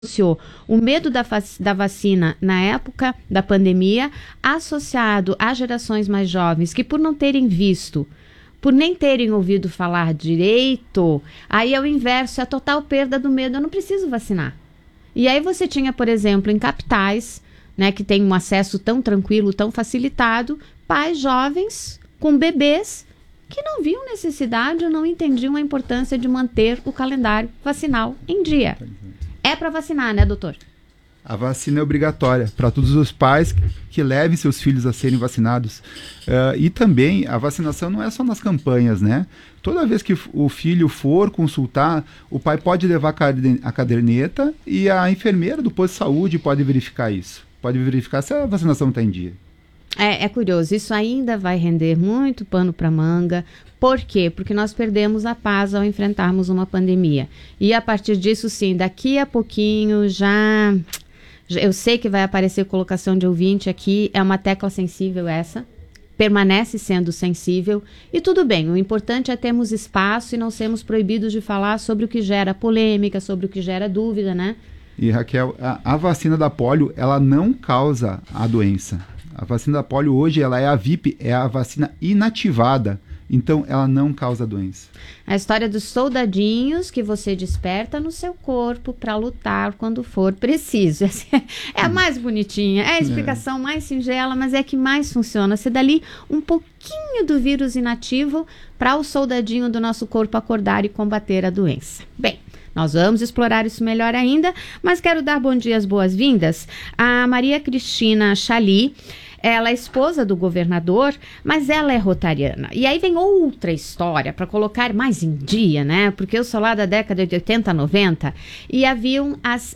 associou o medo da vacina na época da pandemia, associado às gerações mais jovens que, por não terem visto, por nem terem ouvido falar direito, aí é o inverso, é a total perda do medo, eu não preciso vacinar. E aí você tinha, por exemplo, em capitais, né, que tem um acesso tão tranquilo, tão facilitado, pais jovens com bebês que não viam necessidade ou não entendiam a importância de manter o calendário vacinal em dia. É para vacinar, né, doutor? A vacina é obrigatória para todos os pais que levem seus filhos a serem vacinados. E também a vacinação não é só nas campanhas, né? Toda vez que o filho for consultar, o pai pode levar a caderneta e a enfermeira do posto de saúde pode verificar isso. Pode verificar se a vacinação está em dia. É curioso, isso ainda vai render muito pano para manga. Por quê? Porque nós perdemos a paz ao enfrentarmos uma pandemia. E a partir disso, sim, daqui a pouquinho já eu sei que vai aparecer colocação de ouvinte aqui, é uma tecla sensível essa, permanece sendo sensível, e tudo bem, o importante é termos espaço e não sermos proibidos de falar sobre o que gera polêmica, sobre o que gera dúvida, né? E Raquel, a vacina da polio, ela não causa a doença. A vacina da polio hoje, ela é a VIP, é a vacina inativada. Então, ela não causa doença. A história dos soldadinhos que você desperta no seu corpo para lutar quando for preciso. É a mais bonitinha, é a explicação mais singela, mas é a que mais funciona. Você dá ali um pouquinho do vírus inativo para o soldadinho do nosso corpo acordar e combater a doença. Bem, nós vamos explorar isso melhor ainda, mas quero dar bom dia, as boas-vindas a Maria Cristina Chali. Ela é esposa do governador, mas ela é rotariana. E aí vem outra história para colocar mais em dia, né? Porque eu sou lá da década de 80, 90 e haviam as